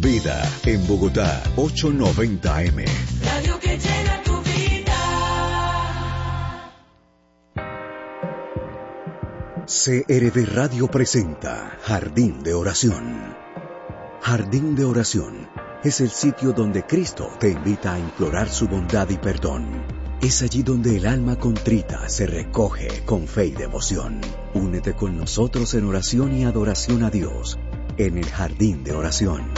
Vida, en Bogotá, 890M. Radio que llena tu vida. CRD Radio presenta Jardín de Oración. Jardín de Oración es el sitio donde Cristo te invita a implorar su bondad y perdón. Es allí donde el alma contrita se recoge con fe y devoción. Únete con nosotros en oración y adoración a Dios en el Jardín de Oración.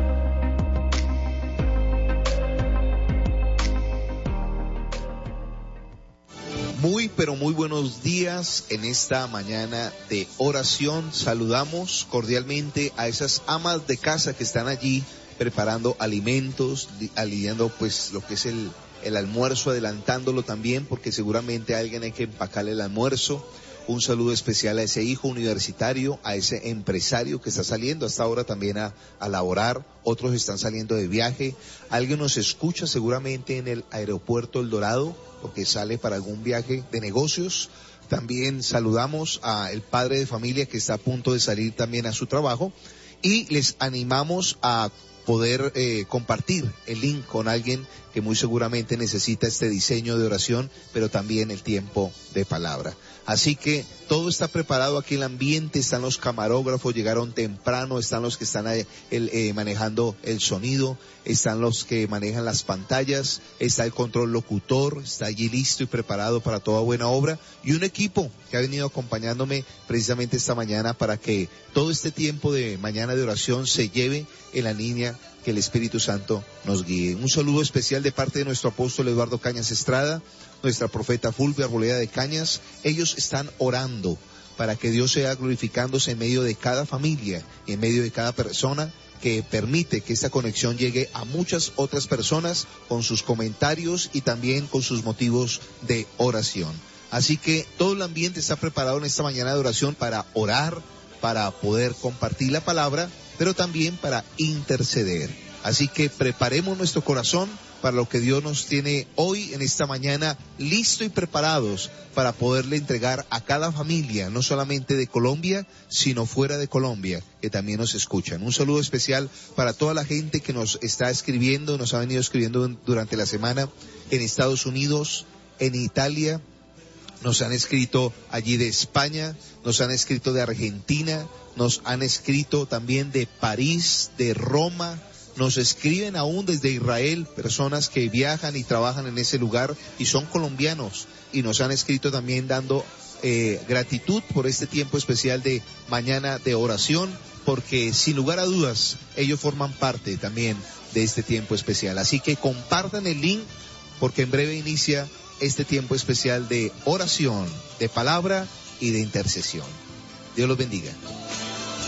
Muy, pero muy buenos días en esta mañana de oración. Saludamos cordialmente a esas amas de casa que están allí preparando alimentos, alineando pues lo que es el almuerzo, adelantándolo también, porque seguramente a alguien hay que empacarle el almuerzo. Un saludo especial a ese hijo universitario, a ese empresario que está saliendo hasta ahora también a laborar. Otros están saliendo de viaje. Alguien nos escucha seguramente en el aeropuerto El Dorado, porque sale para algún viaje de negocios. También saludamos al padre de familia que está a punto de salir también a su trabajo. Y les animamos a poder compartir el link con alguien que muy seguramente necesita este diseño de oración, pero también el tiempo de palabra. Así que todo está preparado aquí en el ambiente, están los camarógrafos, llegaron temprano, están los que están manejando el sonido, están los que manejan las pantallas, está el control locutor, está allí listo y preparado para toda buena obra, y un equipo que ha venido acompañándome precisamente esta mañana para que todo este tiempo de mañana de oración se lleve en la línea que el Espíritu Santo nos guíe. Un saludo especial de parte de nuestro apóstol Eduardo Cañas Estrada, nuestra profeta Fulvia Arboleda de Cañas. Ellos están orando para que Dios sea glorificándose en medio de cada familia y en medio de cada persona que permite que esta conexión llegue a muchas otras personas con sus comentarios y también con sus motivos de oración. Así que todo el ambiente está preparado en esta mañana de oración para orar, para poder compartir la palabra, pero también para interceder. Así que preparemos nuestro corazón para lo que Dios nos tiene hoy en esta mañana, listo y preparados para poderle entregar a cada familia, no solamente de Colombia, sino fuera de Colombia, que también nos escuchan. Un saludo especial para toda la gente que nos está escribiendo, nos ha venido escribiendo durante la semana en Estados Unidos, en Italia. Nos han escrito allí de España, nos han escrito de Argentina, nos han escrito también de París, de Roma, nos escriben aún desde Israel, personas que viajan y trabajan en ese lugar y son colombianos, y nos han escrito también dando gratitud por este tiempo especial de mañana de oración, porque sin lugar a dudas ellos forman parte también de este tiempo especial. Así que compartan el link, porque en breve inicia este tiempo especial de oración, de palabra y de intercesión. Dios los bendiga.